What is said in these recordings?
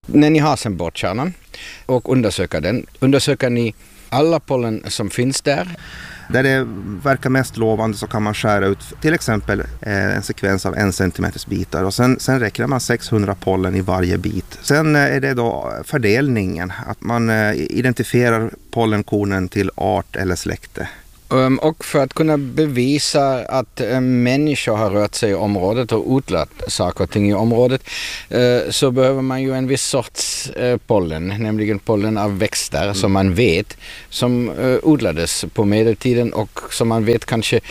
När ni har sen borrkärnan och undersöker den, undersöker ni alla pollen som finns där? Där det verkar mest lovande så kan man skära ut till exempel en sekvens av 1 centimeters bitar och sen räknar man 600 pollen i varje bit. Sen är det då fördelningen, att man identifierar pollenkornen till art eller släkte. Och för att kunna bevisa att människor har rört sig i området och odlat saker och ting i området så behöver man ju en viss sorts pollen, nämligen pollen av växter som man vet som odlades på medeltiden och som man vet kanske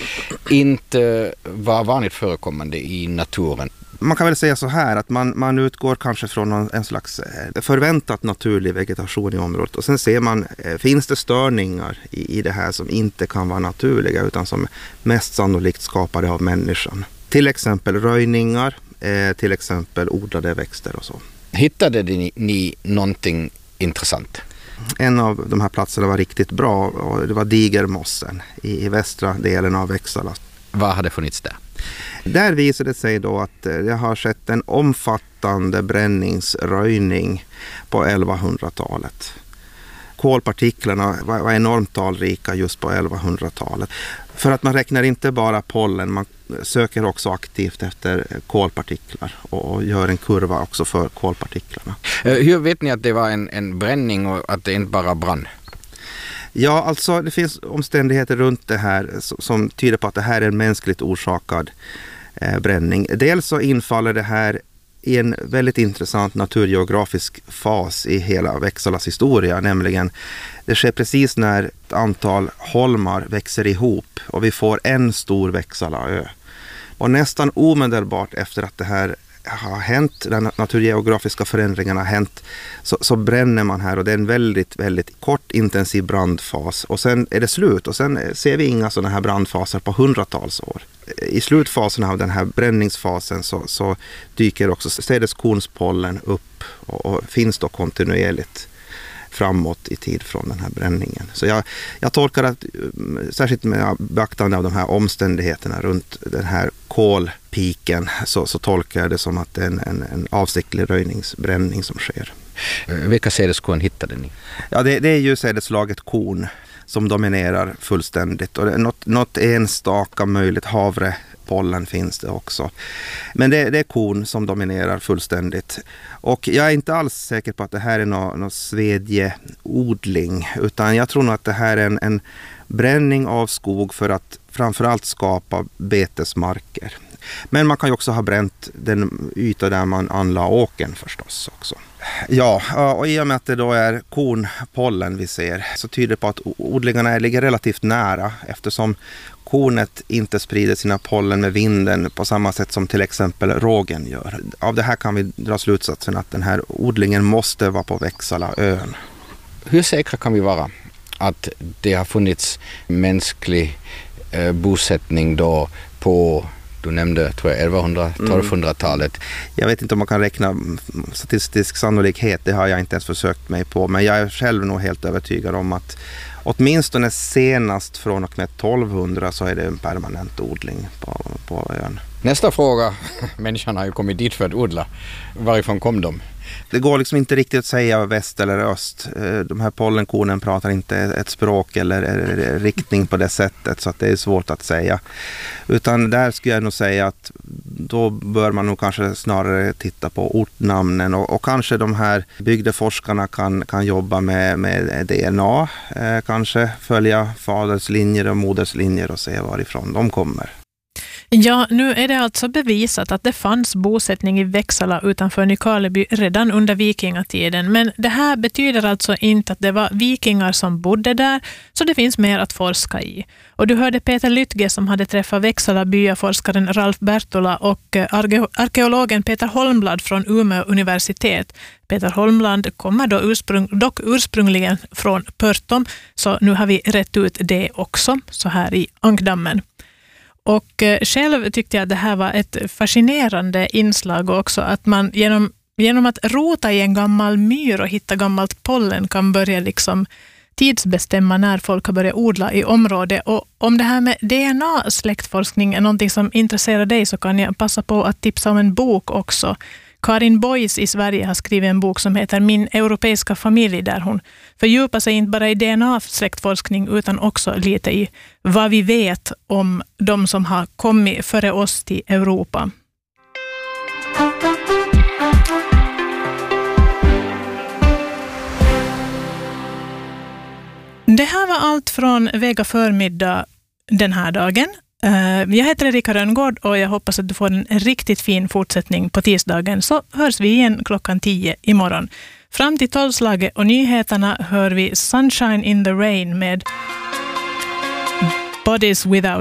inte var vanligt förekommande i naturen. Man kan väl säga så här att man utgår kanske från en slags förväntat naturlig vegetation i området och sen ser man, finns det störningar i det här som inte kan vara naturliga utan som mest sannolikt skapade av människan. Till exempel röjningar, till exempel odlade växter och så. Hittade ni någonting intressant? En av de här platserna var riktigt bra och det var Digermossen i västra delen av Växjö. Vad hade funnits där? Där visade det sig då att det har skett en omfattande bränningsröjning på 1100-talet. Kolpartiklarna var enormt talrika just på 1100-talet. För att man räknar inte bara pollen, man söker också aktivt efter kolpartiklar och gör en kurva också för kolpartiklarna. Hur vet ni att det var en bränning och att det inte bara brann? Ja, alltså det finns omständigheter runt det här som tyder på att det här är en mänskligt orsakad bränning. Dels så infaller det här i en väldigt intressant naturgeografisk fas i hela Växjölas historia, nämligen det sker precis när ett antal holmar växer ihop och vi får en stor Växjölaö. Och nästan omedelbart efter att det här har hänt, den naturgeografiska förändringen har hänt, så bränner man här och det är en väldigt, väldigt kort intensiv brandfas och sen är det slut och sen ser vi inga sådana här brandfaser på hundratals år. I slutfasen av den här bränningsfasen så dyker också sädeskornspollen upp och finns då kontinuerligt framåt i tid från den här bränningen. Så jag tolkar att särskilt med beaktande av de här omständigheterna runt den här kolpiken så tolkar jag det som att det är en avsiktlig röjningsbränning som sker. Vilka sädeskorn hittade ni? Ja, det är ju sädeslaget korn som dominerar fullständigt och något enstaka möjligt havrepollen finns det också. Men det är korn som dominerar fullständigt. Och jag är inte alls säker på att det här är någon svedjeodling utan jag tror nog att det här är en bränning av skog för att framförallt skapa betesmarker. Men man kan ju också ha bränt den yta där man anlade åken förstås också. Ja, och i och med att det då är kornpollen vi ser så tyder det på att odlingarna ligger relativt nära eftersom kornet inte sprider sina pollen med vinden på samma sätt som till exempel rågen gör. Av det här kan vi dra slutsatsen att den här odlingen måste vara på Växjölaön. Hur säkra kan vi vara att det har funnits mänsklig bosättning då på, du nämnde tror jag 1100-1200-talet. Jag vet inte om man kan räkna statistisk sannolikhet, det har jag inte ens försökt mig på. Men jag är själv nog helt övertygad om att åtminstone senast från och med 1200 så är det en permanent odling på ön. Nästa fråga, människan har ju kommit dit för att odla. Varifrån kom de? Det går liksom inte riktigt att säga väst eller öst. De här pollenkornen pratar inte ett språk eller riktning på det sättet så att det är svårt att säga. Utan där skulle jag nog säga att då bör man nog kanske snarare titta på ortnamnen och kanske de här bygdeforskarna kan jobba med DNA, kanske följa faders linjer och moders linjer och se varifrån de kommer. Ja, nu är det alltså bevisat att det fanns bosättning i Växjö utanför Nykarleby redan under vikingatiden. Men det här betyder alltså inte att det var vikingar som bodde där, så det finns mer att forska i. Och du hörde Peter Lytge som hade träffat Växjö byaforskaren Ralf Bertola och arkeologen Peter Holmblad från Umeå universitet. Peter Holmblad kommer dock ursprungligen från Pörtom, så nu har vi rätt ut det också så här i Ankdammen. Och själv tyckte jag att det här var ett fascinerande inslag också, att man genom att rota i en gammal myr och hitta gammalt pollen kan börja liksom tidsbestämma när folk har börjat odla i området. Och om det här med DNA-släktforskning är någonting som intresserar dig så kan jag passa på att tipsa om en bok också. Karin Boys i Sverige har skrivit en bok som heter Min europeiska familj, där hon fördjupar sig inte bara i DNA-släktforskning utan också lite i vad vi vet om de som har kommit före oss till Europa. Det här var allt från Vega förmiddag den här dagen. Jag heter Erika Rönngård och jag hoppas att du får en riktigt fin fortsättning på tisdagen, så hörs vi igen 10:00 imorgon. Fram till 12-slaget och nyheterna hör vi Sunshine in the Rain med Bodies Without